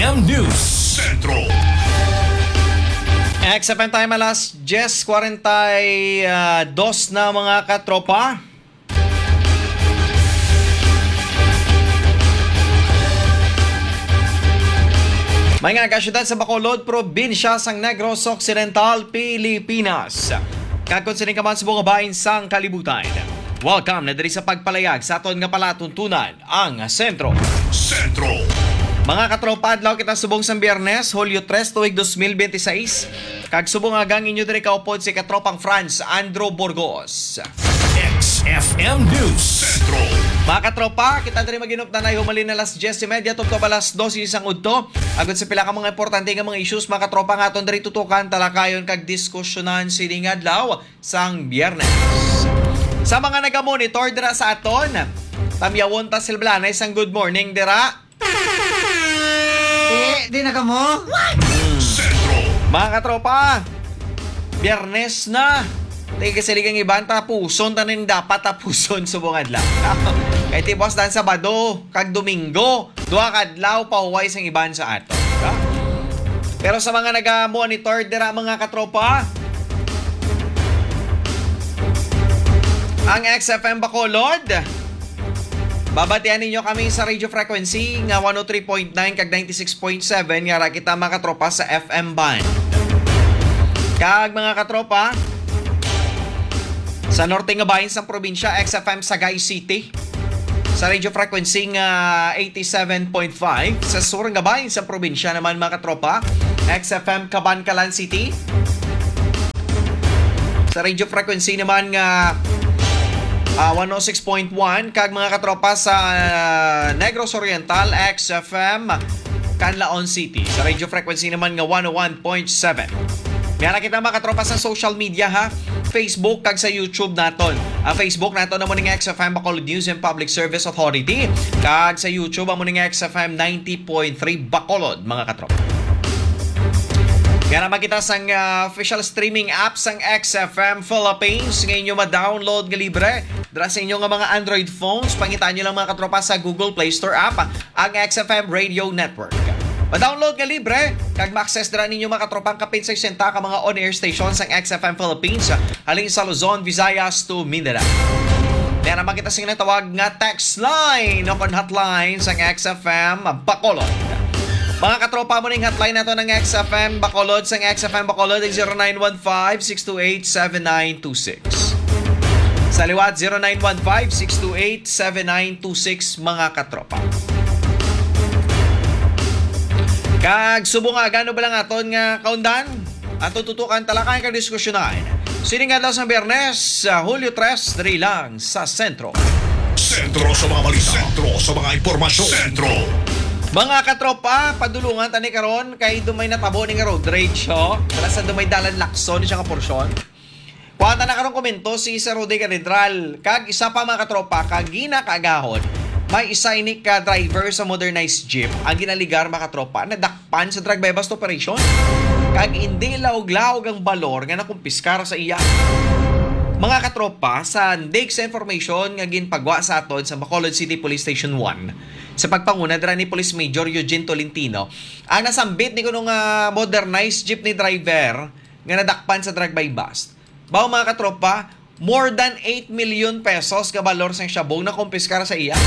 XFM News Centro. XFM time alas 10:42 na mga katropa. May nga kasyudad sa Bacolod, probinsya sang Negros Occidental, Pilipinas. Kakonsining ka man sa mga bahin sang kalibutan. Welcome na diri sa pagpalayag sa aton nga palatuntunan, ang Sentro. Mga katropa, adlaw kita subong sa Biyernes, Hulyo 3, tuig 2026. Kag subong agang inyo diri kaupod si katropang France, Andrew Burgos. XFM News Centro. Mga katropa, kita diri maginuptan na humalin na alas 10:30 tungkol alas 12 isang udto. Agad sa pila ka mga importante nga mga issues, mga katropa nga aton diri tutukan, talakayon kag diskusyonan sining adlaw sang Biyernes. Sa mga naga-monitor dira sa aton, tamyawon ta silblana isang good morning dira. Di na ka mo? Mga katropa, Biyernes na. Tayo kasiligang iban, tapuson tanin dapat tapuson subong adlaw. Kaya tipos dan Sabado, kag Domingo, duha kadlaw pahuway sang iban sa ato. Pero sa mga naga-monitor dira mga katropa, ang XFM Bacolod, babatian ninyo kami sa radio frequency nga 103.9 kag 96.7 nga ra kita mga katropa sa FM band. Kag mga katropa, sa norte nga bahin sa probinsya, XFM Sagay City sa radio frequency nga 87.5. Sa sur nga bahin sa probinsya naman mga katropa, XFM Cabancalan City sa radio frequency naman nga 106.1. Kag mga katropa sa Negros Oriental, XFM Canlaon City sa radio frequency naman nga 101.7. Mayroon kita mga katropa sa social media ha, Facebook kag sa YouTube naton. Ang Facebook naton na mo ning XFM Bacolod News and Public Service Authority, kag sa YouTube amo ning XFM 90.3 Bacolod mga katropa. Kaya naman kita sa official streaming app sang XFM Philippines. Ngayon nyo ma-download nga libre dara sa inyo nga mga Android phones. Pangitaan nyo lang mga katropa sa Google Play Store app ang XFM Radio Network. Ma-download nga libre kag ma-access dara ninyo mga katropang kapin sa 60 ka mga on-air stations sang XFM Philippines halin sa Luzon, Visayas to Mindanao. Kaya naman kita sa tawag nga text line o hotline sang XFM Bacolod. Mga katropa mo ning hotline nato ng XFM Bacolod sang XFM Bacolod ay 0915-628-7926. Sa liwat 0915-628-7926 mga katropa. Kag subong nga gano ba lang aton nga kaundan? Ato tutukan talakayan kag diskusyonan. Sining adlaw sa Biyernes, Hulyo 3, diri lang sa Sentro. Sentro sa mga balita. Sentro sa mga impormasyon. Sentro. Mga katropa, padulungan tani karon kay dumay natabo ning road rage ho. Para sa dumay dalan lakson siya ka porsyon. Kuha na karon komento si Sir Rudy Catedral. Kag isa pa mga katropa, kag gina kaagahon. May isa ini ka driver sa modernized jeep ang ginaligar mga katropa na dakpan sa drug by bust operation. Kag hindi laog-laog ang balor nga nakumpiskar sa iya. Mga katropa, sa dig sa information nga ginpagwa sa aton sa Bacolod City Police Station 1 sa pagpanguna dira ni Police Major Eugene Tolentino, ang nasambit ni kunong modernized jeep ni driver nga nadakpan sa drug by bust. Bao mga katropa, more than 8 million pesos ka balor sang syabong na kumpiskar sa iya.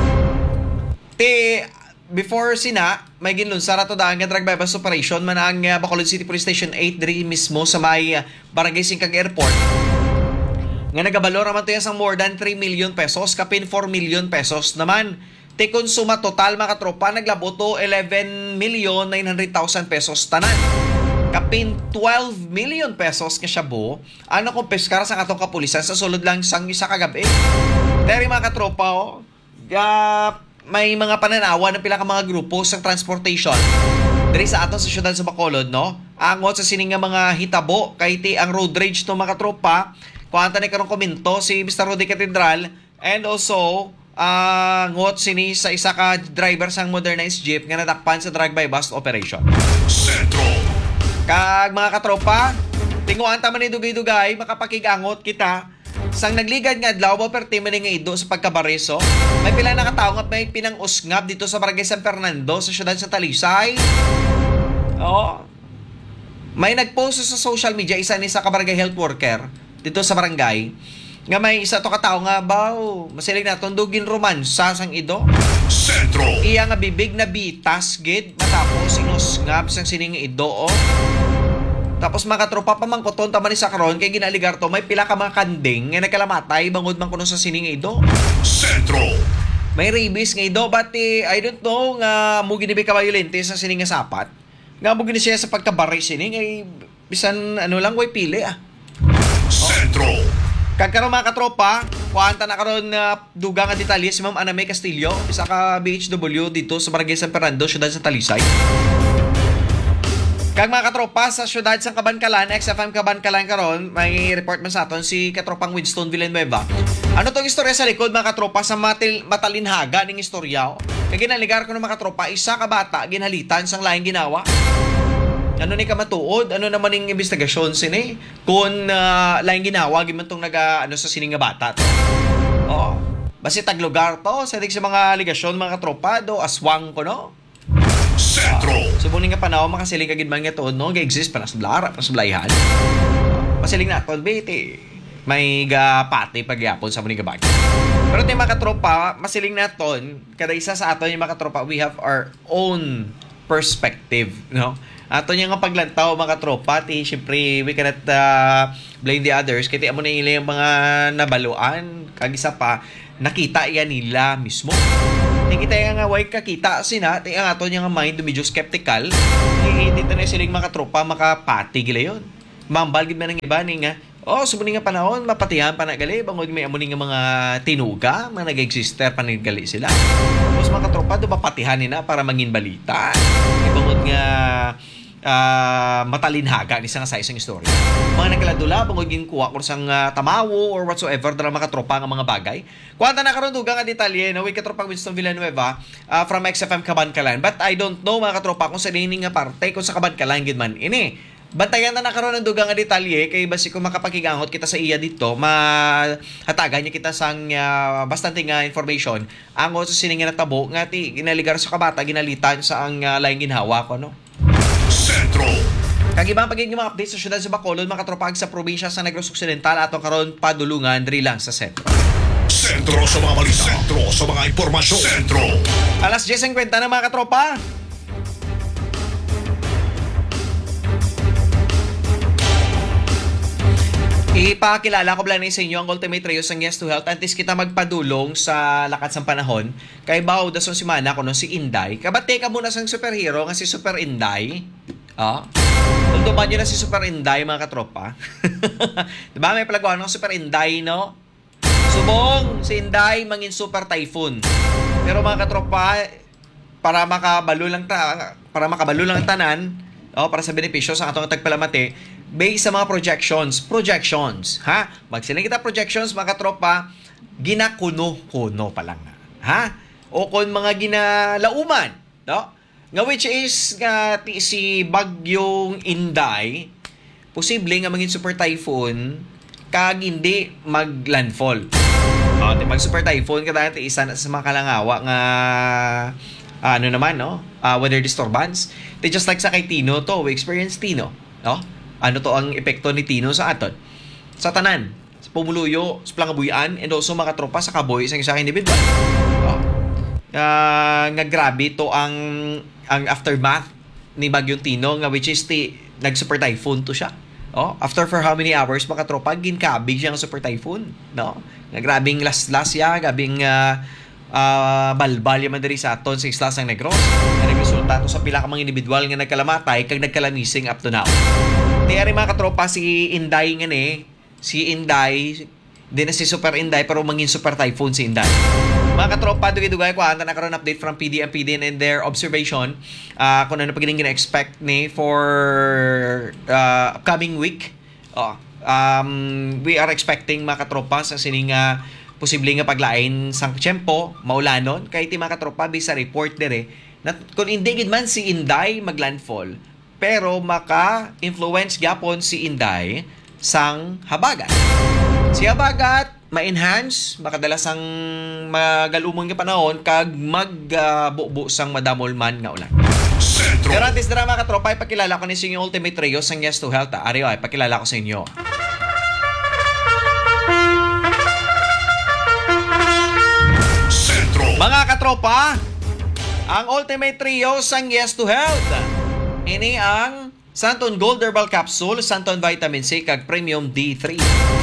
Before sina, may ginlunsar ato daan nga drug by bust operation man ang Bacolod City Police Station 8 diri mismo sa may Barangay Singkang Airport. Nga nagabalor naman to sang more than 3 million pesos, kapin 4 million pesos naman. Te konsuma total mga katropa naglabo to 11,900,000 pesos tanan. Kapin 12 million pesos nga syabo ang nakumpiskar sa atong kapulisan sa sulod lang sang isa kagabi. Pero mga katropa may mga pananawa ng pila ka mga grupo sa transportation diri sa aton sa syudad sa Bacolod, no? Angot sa sining nga mga hitabo kay ti ang road rage to mga katropa. Kuanta ni karong komento si Mr. Rudy Catedral, and also ngot sini sa isa ka driver sang modernized jeep nga nadakpan sa drug by bust operation. Sentro. Kag mga katropa, tinguan ta man ni dugay-dugay makapakigangot kita Sang nagligad nga adlaw perti man nga ido sa pagkabareso. May pila na katao nga may pinang-usngab dito sa Barangay San Fernando sa siyudad sa Talisay. Oo. May nagpost sa social media isa ni sa kabarangay health worker dito sa barangay nga may isa to katao nga baw masilig naton dugin romansa sang ido. Sentro. Iya nga bibig na bitas gid matapos inusngab sang sining ido. Tapos mga katropa pamangkoton tama ni sa karon kay ginaligar to may pila ka mga kanding nga nagkalamatay bangod man kuno sa sining ido. Sentro. May rabies nga ido but I don't know nga mo ginibi ka violente sa sining nga sapat. Nga mo gini siya sa pagkabari sining ay bisan ano lang way pili Sentro. Kagkaroon mga katropa, kuhanta na karon na dugang nga detalye si Ma'am Ana May Castillo, isa ka BHW dito sa Barangay San Fernando, siyudad sa Talisay. Kag mga katropa sa siyudad sa Kabankalan, XFM Kabankalan karon, may report man sa aton si katropang Winston Villanueva. Ano tong istorya sa likod mga katropa sa matalinhaga ning istorya? Kag ginaligar ko ng mga katropa, isa ka bata ginhalitan sang laing ginawa. Ano ni ka matuod? Ano naman ning investigasyon sini? Kung laing ginawa giman tong ano sa sining nga bata to. Oh, basi taglugar to sa sa mga aligasyon mga katropa do aswang ko no. Sentro. Subong nga panahon makasiling kagid man nga to no, ga-exist pa nas blara, pas blayhan. Masiling naton bete. May pati pagyapon sa mga bagay. Pero tayo mga katropa, masiling naton kada isa sa aton yung mga katropa, we have our own perspective, no? Ato niya nga paglantaw mga katropa, syempre we cannot blame the others kaya mo na yung mga nabaluan, kag isa pa nakita yan nila mismo. Kita nga way kakita sina, ang ato niya nga mind medyo skeptical. Dito na siling mga katropa makapati gila yon. Mambal gid man ng iba ni nga. Oh, subuni nga panahon mapatihan pa na gali bangod may amo nga mga tinuga, mga nag-exister pa gali sila. Tapos mga katropa do mapatihan nila para mangin balita. Bangod nga matalinhaga ni sa nga sa isang istorya. Mga nagkaladula bangod gin kuha ko sang tamawo or whatsoever dala mga katropa nga mga bagay. Kuwanta na karon dugang nga detalye no, we katropang Winston Villanueva from XFM Kabankalan. But I don't know mga katropa kung sa dining nga parte kung sa Kabankalan gid man ini. Bantayan na nakaroon ng dugang nga detalye kay basi kung makapakigangot kita sa iya dito mahatagan niya kita sang bastante nga information ango sa sining nga natabo nga ti ginaligar sa kabata ginalitan sa ang laing ginhawa ko no. Sentro. Kag ibang pagiging mga update sa syudad sa Bacolod mga katropag sa probinsya sa Negros Occidental atong karon padulungan diri lang sa sentro. Sentro sa mga balita. Sentro sa mga impormasyon. Sentro. Alas 10:50 na mga katropa. Ipakilala ko lang sa inyo ang Ultimate Reyes ng Yes to Health antes kita magpadulong sa lakas ng panahon. Kay Bao dason si Mana kuno si Inday. Kabate ka muna sang superhero nga si Super Inday. Tuntuman nyo na si Super Inday mga katropa. Diba may palagwan ng Super Inday no? Subong si Inday mangin Super Typhoon. Pero mga katropa para makabalo lang tanan, para sa benepisyo sa atong tagpalamate based sa mga projections, ha? Magsiling kita projections, mga katropa, ginakuno-kuno pa lang, ha? O kung mga ginalauman, no? Nga which is, si Bagyong Inday, posible nga maging super typhoon, kag hindi mag-landfall. Mag-super typhoon, kada isa na sa mga kalangawa nga, weather disturbance. Just like sa kay Tino to, we experience Tino, no? Ano to ang epekto ni Tino sa aton? Sa tanan, sa pumuluyo, sa plangabuyan, and also mga tropa sa kaboy sa isang individual. Nga grabe to ang aftermath ni Bagyong Tino nga which is nag-super typhoon to siya. After for how many hours mga tropa ginkabig siya ng super typhoon, no? Nga grabing laslas ya, grabing balbal yaman diri sa aton sa isla sang Negros. Nga nagresulta to sa pila ka mga individual nga nagkalamatay kag nagkalamising up to now. Tiyari mga katropa si Inday nga si Inday di na si Super Inday pero mangin Super Typhoon si Inday. Mga katropa dugay-dugay ko anta nakaroon update from PDMPD and their observation kung ano pa gining gina-expect ni for upcoming week. We are expecting mga katropa sa sining posible nga paglain sang tiyempo maulanon kay ti mga katropa bisa report dire na kung hindi gid man si Inday maglandfall pero maka-influence gyapon si Inday sang habagat. Siya bagat ma-enhance makadalas ang magalumon nga panahon kag magbubo sang madamol man nga ulan. Sentro. Pero antes drama ka tropa, ipakilala ko ni sa inyong Ultimate Trio sang Yes to Health. Ari, ipakilala ko sa inyo. Sentro. Mga katropa, ang Ultimate Trio sang Yes to Health. Ini ang Santon Gold Herbal Capsule, Santon Vitamin C kag Premium D3.